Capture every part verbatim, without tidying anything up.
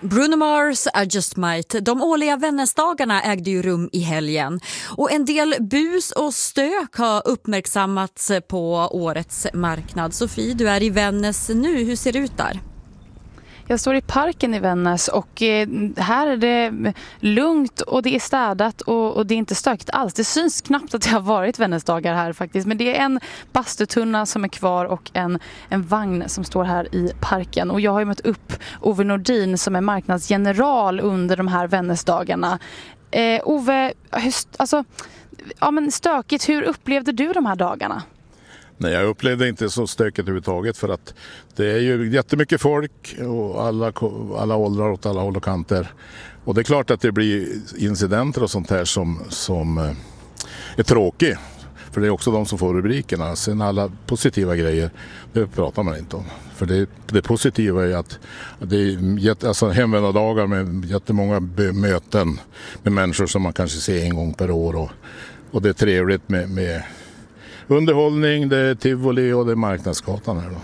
Bruno Mars, I Just Might. De årliga Vännäsdagarna ägde ju rum i helgen. Och en del bus och stök har uppmärksammats på årets marknad. Sofie, du är i Vännäs nu. Hur ser det ut där? Jag står i parken i Vännäs och här är det lugnt och det är städat och, och det är inte stökigt alls. Det syns knappt att det har varit Vännäsdagar här faktiskt. Men det är en bastutunna som är kvar och en, en vagn som står här i parken. Och jag har ju mött upp Ove Nordin som är marknadsgeneral under de här Vännäsdagarna. Eh, Ove, hur, alltså, ja, men stökigt, hur upplevde du de här dagarna? Nej, jag upplevde inte så stökigt överhuvudtaget för att det är ju jättemycket folk och alla, alla åldrar åt alla håll och kanter. Och det är klart att det blir incidenter och sånt här som, som är tråkigt. För det är också de som får rubrikerna. Sen alla positiva grejer, det pratar man inte om. För det, det positiva är att det är jätte, alltså hemvändardagar med jättemånga möten med människor som man kanske ser en gång per år. Och, och det är trevligt med... med underhållning, det är tivoli och det är marknadsgatan här då.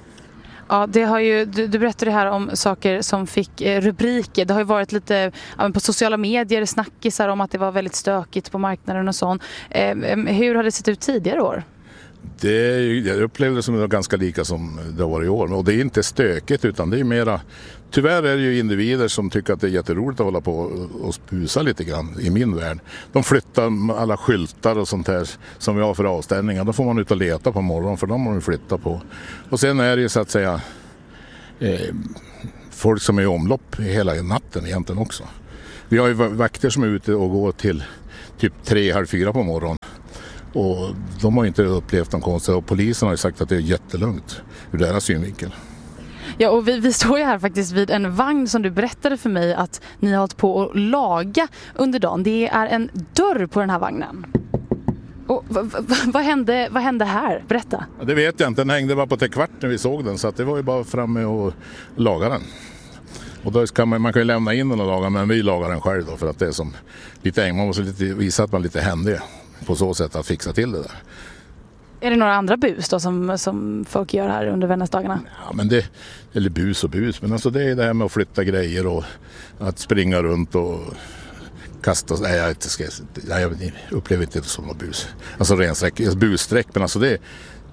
Ja, det har ju, du, du berättade här om saker som fick eh, rubriker. Det har ju varit lite ja, på sociala medier snackisar om att det var väldigt stökigt på marknaden och sånt. Eh, hur har det sett ut tidigare år? Det är, jag upplevde det som det var ganska lika som det var i år. Och det är inte stökigt utan det är mera... Tyvärr är det ju individer som tycker att det är jätteroligt att hålla på och spusa lite grann i min värld. De flyttar alla skyltar och sånt här som vi har för avställningar. Då får man ut och leta på morgonen för de har de flyttat på. Och sen är det ju så att säga eh, folk som är i omlopp hela natten egentligen också. Vi har ju vakter som är ute och går till typ tre, halv fyra på morgonen. Och de har inte upplevt någon konstigt och polisen har ju sagt att det är jättelugnt ur deras synvinkel. Ja, och vi, vi står ju här faktiskt vid en vagn som du berättade för mig att ni har hållit på att laga under dagen. Det är en dörr på den här vagnen. Och v- v- vad, hände, vad hände här? Berätta. Ja, det vet jag inte. Den hängde bara på till kvart när vi såg den så att det var ju bara framme och laga den. Och då kan man, man kan ju lämna in den och laga men vi lagar den själv då för att det är som lite enkelt. Man måste lite, visa att man är lite händig på så sätt att fixa till det där. Är det några andra bus då som, som folk gör här under Vännäsdagarna? Ja, men det, eller bus och bus, men alltså det är det här med att flytta grejer och att springa runt och kasta. Nej, jag, inte ska, nej, jag upplever inte det som något bus. Alltså ren sträck, bussträck, men alltså det,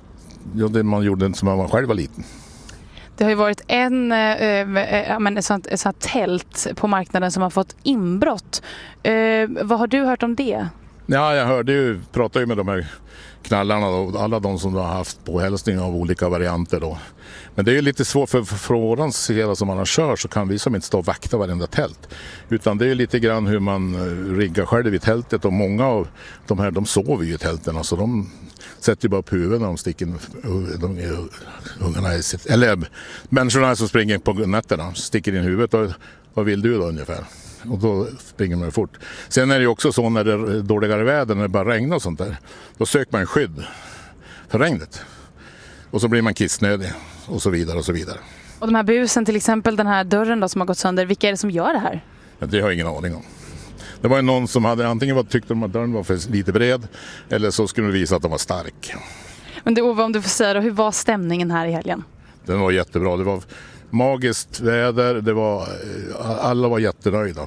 ja, det man gjorde som man själv var liten. Det har ju varit en, äh, äh, men ett, sånt, ett sånt tält på marknaden som har fått inbrott. Äh, vad har du hört om det? Ja, jag hörde ju, pratade ju med de här knallarna och alla de som har haft påhälsning av olika varianter då. Men det är ju lite svårt för, för, för våran sida som man har kört så kan vi som inte stå och vakta varenda tält. Utan det är lite grann hur man riggar själv i tältet och många av de här de sover ju i tälten och så de sätter ju bara upp huvudet när de sticker de, de, ungarna i sitt, eller människorna som springer på nätterna sticker in huvudet och vad vill du då ungefär? Och då springer man fort. Sen är det ju också så när det är dåligare väder, när det bara regnar och sånt där. Då söker man skydd för regnet. Och så blir man kissnödig och så vidare och så vidare. Och de här busen, till exempel den här dörren då som har gått sönder, vilka är det som gör det här? Ja, det har jag ingen aning om. Det var ju någon som hade antingen var, tyckte att dörren var för lite bred eller så skulle de visa att de var stark. Men det, Ove, om du får säga då, hur var stämningen här i helgen? Den var jättebra. Det var magiskt väder, det var, alla var jättenöjda.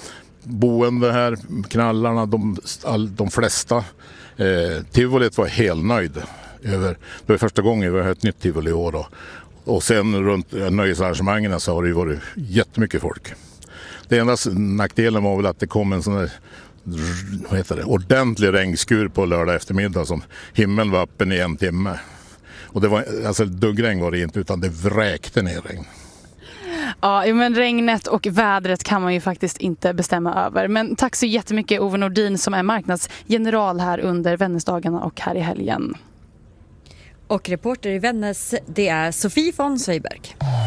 Boende här, knallarna, de, all, de flesta. Eh, Tivolit var helt nöjd över, det var första gången vi har ett nytt tivoli i år då. Och sen runt nöjesarrangemangen så har det ju varit jättemycket folk. Det enda nackdelen var väl att det kom en sån där vad heter det, ordentlig regnskur på lördag eftermiddag som himmeln var öppen i en timme. Och det var, alltså duggregn var det inte utan det vräkte ner regn. Ja, men regnet och vädret kan man ju faktiskt inte bestämma över. Men tack så jättemycket Ove Nordin som är marknadsgeneral här under Vännäsdagarna och här i helgen. Och reporter i Vännäs, det är Sofie von Sveiberg.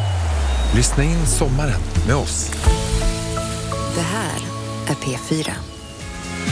Lyssna in sommaren med oss. Det här är P fyra.